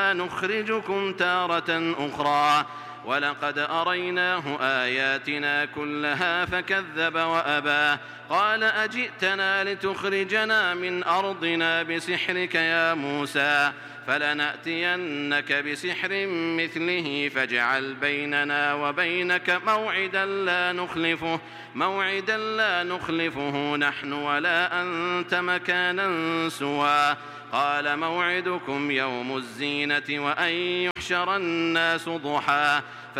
إنا نخرجكم تارة أخرى ولقد أريناه آياتنا كلها فكذب وأبى قال أجئتنا لتخرجنا من أرضنا بسحرك يا موسى فلنأتينك بسحر مثله فاجعل بيننا وبينك موعدا لا نخلفه نحن ولا أنت مكانا سوى قال موعدكم يوم الزينة وأن يحشر الناس ضحى